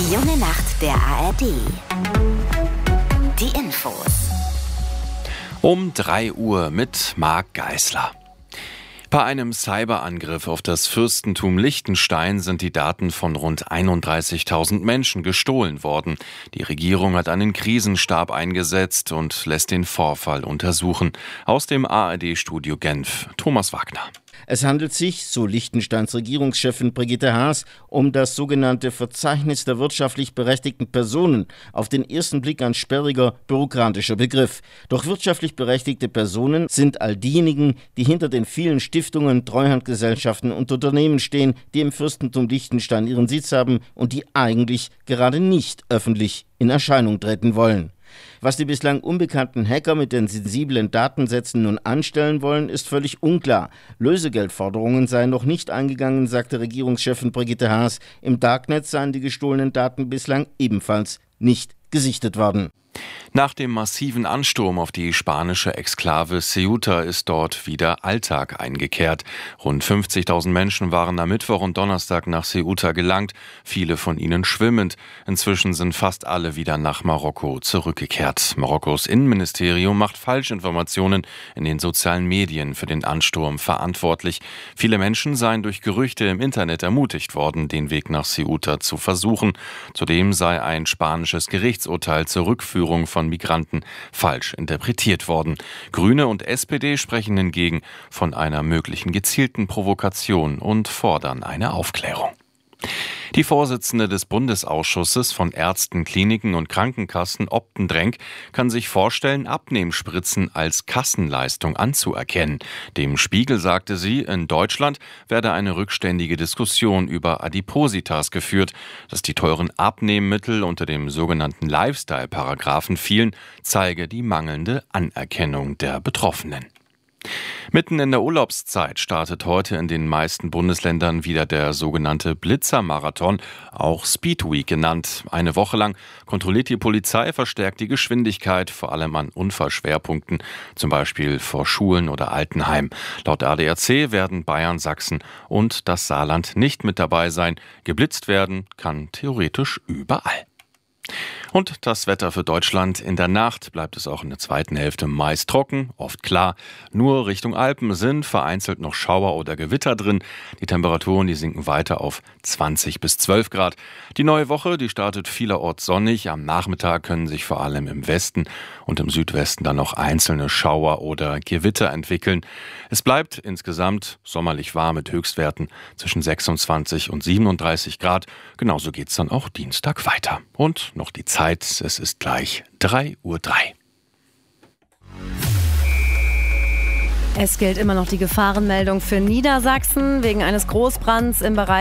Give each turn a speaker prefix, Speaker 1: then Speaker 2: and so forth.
Speaker 1: Junge Nacht der ARD. Die Infos.
Speaker 2: Um 3 Uhr mit Marc Geisler. Bei einem Cyberangriff auf das Fürstentum Liechtenstein sind die Daten von rund 31.000 Menschen gestohlen worden. Die Regierung hat einen Krisenstab eingesetzt und lässt den Vorfall untersuchen. Aus dem ARD-Studio Genf, Thomas Wagner.
Speaker 3: Es handelt sich, so Liechtensteins Regierungschefin Brigitte Haas, um das sogenannte Verzeichnis der wirtschaftlich berechtigten Personen. Auf den ersten Blick ein sperriger, bürokratischer Begriff. Doch wirtschaftlich berechtigte Personen sind all diejenigen, die hinter den vielen Stiftungen, Treuhandgesellschaften und Unternehmen stehen, die im Fürstentum Liechtenstein ihren Sitz haben und die eigentlich gerade nicht öffentlich in Erscheinung treten wollen. Was die bislang unbekannten Hacker mit den sensiblen Datensätzen nun anstellen wollen, ist völlig unklar. Lösegeldforderungen seien noch nicht eingegangen, sagte Regierungschefin Brigitte Haas. Im Darknet seien die gestohlenen Daten bislang ebenfalls nicht gesichtet worden.
Speaker 2: Nach dem massiven Ansturm auf die spanische Exklave Ceuta ist dort wieder Alltag eingekehrt. Rund 50.000 Menschen waren am Mittwoch und Donnerstag nach Ceuta gelangt, viele von ihnen schwimmend. Inzwischen sind fast alle wieder nach Marokko zurückgekehrt. Marokkos Innenministerium macht Falschinformationen in den sozialen Medien für den Ansturm verantwortlich. Viele Menschen seien durch Gerüchte im Internet ermutigt worden, den Weg nach Ceuta zu versuchen. Zudem sei ein spanisches Gerichtsurteil zur Rückführung von Migranten falsch interpretiert worden. Grüne und SPD sprechen hingegen von einer möglichen gezielten Provokation und fordern eine Aufklärung. Die Vorsitzende des Bundesausschusses von Ärzten, Kliniken und Krankenkassen, Opten Drenk, kann sich vorstellen, Abnehmspritzen als Kassenleistung anzuerkennen. Dem Spiegel sagte sie, in Deutschland werde eine rückständige Diskussion über Adipositas geführt. Dass die teuren Abnehmmittel unter dem sogenannten Lifestyle-Paragraphen fielen, zeige die mangelnde Anerkennung der Betroffenen. Mitten in der Urlaubszeit startet heute in den meisten Bundesländern wieder der sogenannte Blitzermarathon, auch Speedweek genannt. Eine Woche lang kontrolliert die Polizei verstärkt die Geschwindigkeit, vor allem an Unfallschwerpunkten, zum Beispiel vor Schulen oder Altenheimen. Laut ADAC werden Bayern, Sachsen und das Saarland nicht mit dabei sein. Geblitzt werden kann theoretisch überall. Und das Wetter für Deutschland. In der Nacht bleibt es auch in der zweiten Hälfte meist trocken, oft klar. Nur Richtung Alpen sind vereinzelt noch Schauer oder Gewitter drin. Die Temperaturen, die sinken weiter auf 20 bis 12 Grad. Die neue Woche, die startet vielerorts sonnig. Am Nachmittag können sich vor allem im Westen und im Südwesten dann noch einzelne Schauer oder Gewitter entwickeln. Es bleibt insgesamt sommerlich warm mit Höchstwerten zwischen 26 und 37 Grad. Genauso geht's dann auch Dienstag weiter. Und noch die Zeit, es ist gleich 3:03 Uhr.
Speaker 4: Es gilt immer noch die Gefahrenmeldung für Niedersachsen wegen eines Großbrands im Bereich